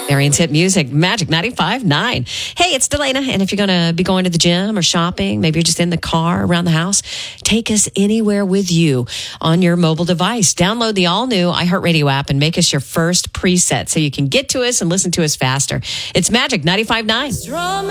Arian's Hit Music, Magic 95.9. Hey, it's Delana, and if you're going to be going to the gym or shopping, maybe you're just in the car around the house, take us anywhere with you on your mobile device. Download the all-new iHeartRadio app and make us your first preset so you can get to us and listen to us faster. It's Magic 95.9.